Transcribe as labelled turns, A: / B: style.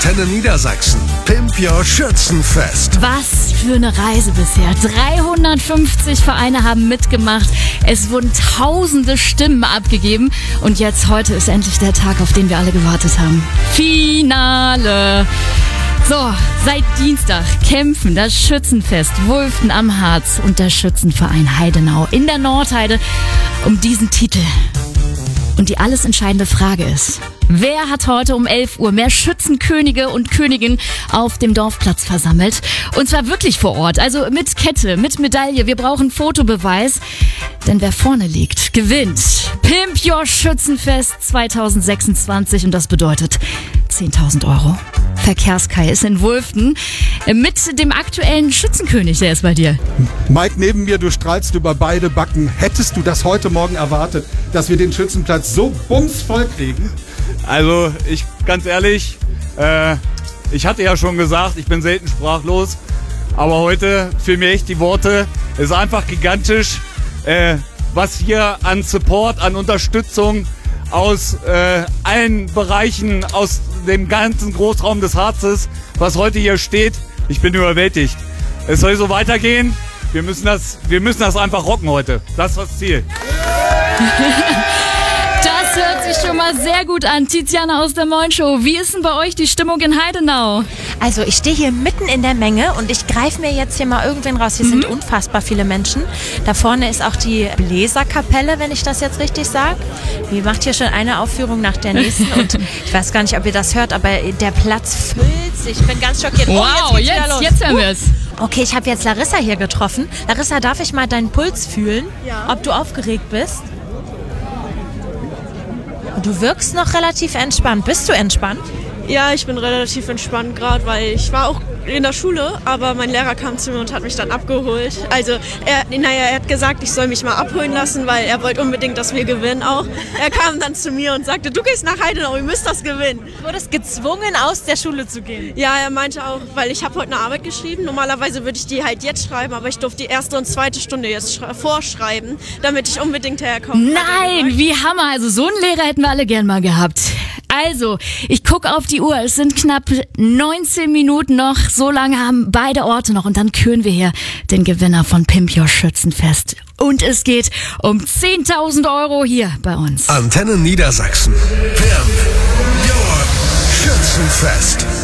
A: Antenne Niedersachsen. Pimp Your Schützenfest.
B: Was für eine Reise bisher. 350 Vereine haben mitgemacht. Es wurden tausende Stimmen abgegeben. Und jetzt, heute ist endlich der Tag, auf den wir alle gewartet haben. Finale. So, seit Dienstag kämpfen das Schützenfest Wulften am Harz und der Schützenverein Heidenau in der Nordheide um diesen Titel. Und die alles entscheidende Frage ist: Wer hat heute um 11 Uhr mehr Schützenkönige und Königinnen auf dem Dorfplatz versammelt? Und zwar wirklich vor Ort, also mit Kette, mit Medaille. Wir brauchen Fotobeweis, denn wer vorne liegt, gewinnt. Pimp Your Schützenfest 2026 und das bedeutet 10.000 Euro. Verkehrskai ist in Wulften mit dem aktuellen Schützenkönig, der ist bei dir.
C: Mike, neben mir, du strahlst über beide Backen. Hättest du das heute Morgen erwartet, dass wir den Schützenplatz so bumsvoll kriegen?
D: Also, ganz ehrlich, ich hatte ja schon gesagt, ich bin selten sprachlos, aber heute fehlen mir echt die Worte. Es ist einfach gigantisch, was hier an Support, an Unterstützung aus allen Bereichen, aus dem ganzen Großraum des Harzes, was heute hier steht. Ich bin überwältigt. Es soll so weitergehen. Wir müssen das einfach rocken heute. Das ist das Ziel.
B: Das hört sich schon mal sehr gut an. Tiziana aus der Moin Show. Wie ist denn bei euch die Stimmung in Heidenau?
E: Also ich stehe hier mitten in der Menge und ich greife mir jetzt hier mal irgendwen raus. Hier sind unfassbar viele Menschen. Da vorne ist auch die Bläserkapelle, wenn ich das jetzt richtig sage. Die macht hier schon eine Aufführung nach der nächsten und ich weiß gar nicht, ob ihr das hört, aber der Platz füllt sich. Ich bin ganz schockiert.
B: Wow, jetzt hören wir es.
E: Okay, ich habe jetzt Larissa hier getroffen. Larissa, darf ich mal deinen Puls fühlen?
F: Ja.
E: Ob du aufgeregt bist? Du wirkst noch relativ entspannt. Bist du entspannt?
F: Ja, ich bin relativ entspannt gerade, weil ich war auch in der Schule, aber mein Lehrer kam zu mir und hat mich dann abgeholt. Also, er hat gesagt, ich soll mich mal abholen lassen, weil er wollte unbedingt, dass wir gewinnen auch. Er kam dann zu mir und sagte, du gehst nach Heidenau, ihr müsst das gewinnen.
E: Du wurdest gezwungen, aus der Schule zu gehen.
F: Ja, er meinte auch, weil ich habe heute eine Arbeit geschrieben. Normalerweise würde ich die halt jetzt schreiben, aber ich durfte die erste und zweite Stunde jetzt vorschreiben, damit ich unbedingt herkomme.
B: Nein, wie Hammer. Also so einen Lehrer hätten wir alle gern mal gehabt. Also, ich gucke auf die Uhr. Es sind knapp 19 Minuten noch. So lange haben beide Orte noch. Und dann küren wir hier den Gewinner von Pimp Your Schützenfest. Und es geht um 10.000 Euro hier bei uns.
A: Antenne Niedersachsen. Pimp Your Schützenfest.